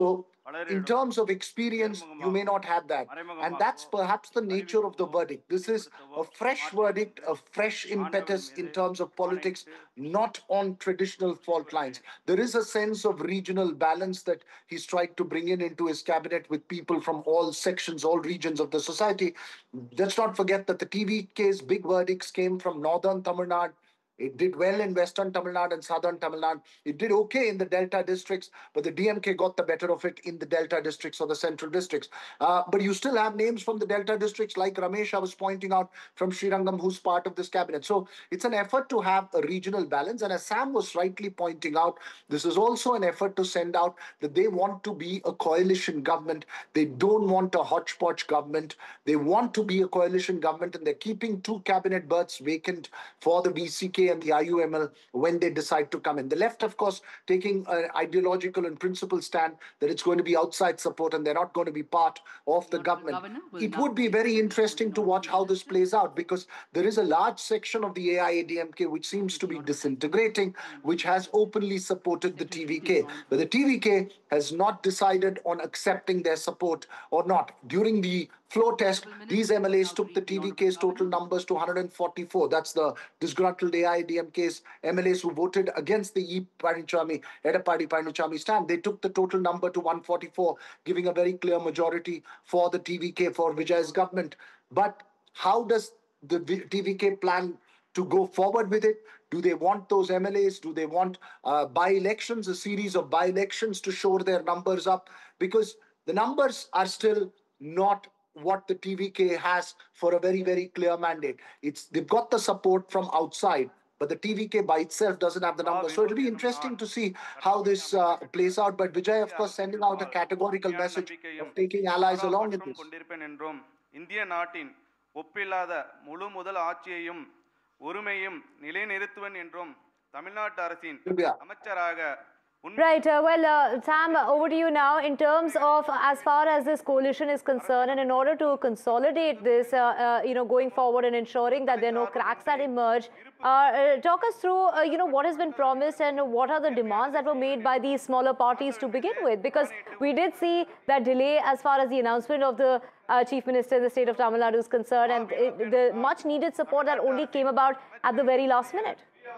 So in terms of experience, you may not have that. And that's perhaps the nature of the verdict. This is a fresh verdict, a fresh impetus in terms of politics, not on traditional fault lines. There is a sense of regional balance that he's tried to bring in into his cabinet with people from all sections, all regions of the society. Let's not forget that the TVK's big verdicts came from northern Tamil Nadu. It did well in Western Tamil Nadu and Southern Tamil Nadu. It did okay in the Delta districts, but the DMK got the better of it in the Delta districts or the Central districts. But you still have names from the Delta districts, like Ramesh, I was pointing out, from Srirangam, who's part of this cabinet. So it's an effort to have a regional balance. And as Sam was rightly pointing out, this is also an effort to send out that they want to be a coalition government. They don't want a hodgepodge government. They want to be a coalition government, and they're keeping 2 cabinet berths vacant for the VCK and the IUML when they decide to come in. The left, of course, taking an ideological and principled stand that it's going to be outside support and they're not going to be part of the government. It would be very interesting to watch how this plays out, because there is a large section of the AIADMK which seems to be disintegrating, which has openly supported the TVK. But the TVK has not decided on accepting their support or not. During the floor test, these MLAs took the TVK's total numbers to 144. That's the disgruntled AIADMK's MLAs who voted against the Edappadi Panichami stand. They took the total number to 144, giving a very clear majority for the TVK, for Vijay's government. But how does the TVK plan to go forward with it? Do they want those MLAs? Do they want by-elections, a series of by-elections to shore their numbers up? Because the numbers are still not what the TVK has for a very, very clear mandate. They've got the support from outside, but the TVK by itself doesn't have the numbers. So it'll be interesting to see how this plays out. But Vijay, of course, sending out a categorical message of taking allies along in this. இந்திய நாட்டின் ஒப்பில்லாத முழு முதல் ஆட்சியையும் உரிமையும் நிலைநிறுத்துவன் என்றும் தமிழ்நாட்டு அரசின் அமைச்சராக. Right. Sam, over to you now. In terms of as far as this coalition is concerned, and in order to consolidate this, going forward and ensuring that there are no cracks that emerge, talk us through, what has been promised and what are the demands that were made by these smaller parties to begin with? Because we did see that delay as far as the announcement of the Chief Minister in the state of Tamil Nadu is concerned, and the much needed support that only came about at the very last minute.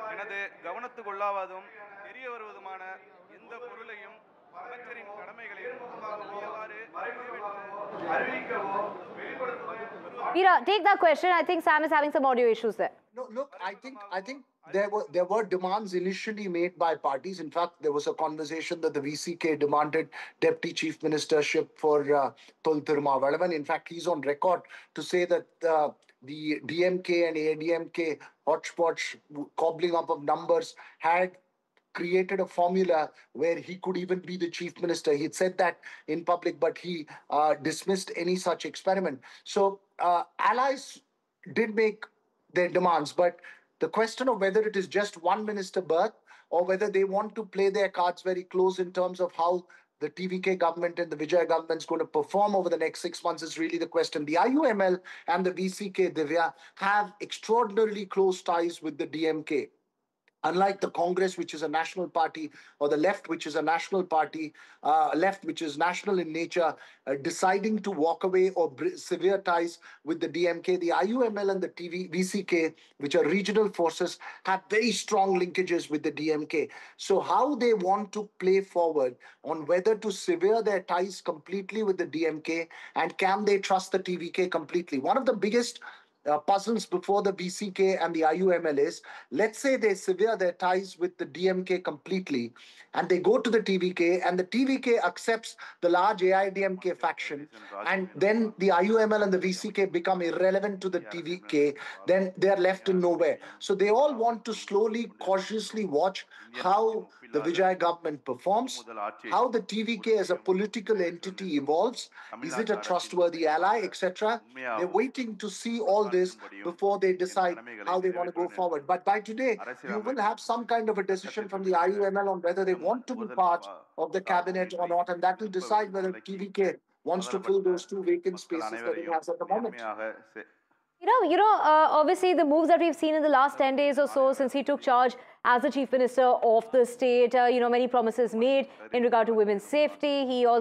Veera, take that question. I think Sam is having some audio issues there. No, look, I think there were demands initially made by parties. In fact, there was a conversation that the VCK demanded Deputy Chief Ministership for Thol Thirumavalavan. In fact, he's on record to say that the DMK and ADMK hodgepodge cobbling up of numbers had created a formula where he could even be the chief minister. He'd said that in public, but he dismissed any such experiment. So allies did make their demands, but the question of whether it is just one minister berth or whether they want to play their cards very close in terms of how the TVK government and the Vijay government is going to perform over the next 6 months is really the question. The IUML and the VCK, Divya, have extraordinarily close ties with the DMK. Unlike the Congress, which is a national party, or the left, which is a national party, left, which is national in nature, deciding to walk away or sever ties with the DMK, the IUML and the VCK, which are regional forces, have very strong linkages with the DMK. So how they want to play forward on whether to sever their ties completely with the DMK, and can they trust the TVK completely? One of the biggest puzzles before the VCK and the IUML is, let's say they sever their ties with the DMK completely and they go to the TVK and the TVK accepts the large AIDMK faction, and then the IUML and the VCK become irrelevant to the TVK, then they're left in nowhere. So they all want to slowly, cautiously watch how the Vijay government performs, how the TVK as a political entity evolves, is it a trustworthy ally, etc. They're waiting to see all this before they decide how they want to go forward. But by today, you will have some kind of a decision from the IUML on whether they want to be part of the cabinet or not, and that will decide whether TVK wants to fill those 2 vacant spaces that it has at the moment. Obviously the moves that we've seen in the last 10 days or so since he took charge as the Chief Minister of the state, many promises made in regard to women's safety. He also